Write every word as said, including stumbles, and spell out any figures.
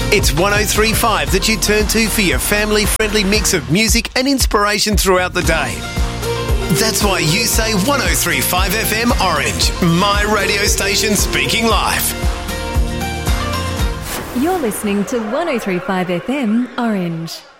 It's one oh three point five that you turn to for your family-friendly mix of music and inspiration throughout the day. That's why you say one oh three point five F M Orange, my radio station speaking live. You're listening to one oh three point five F M Orange.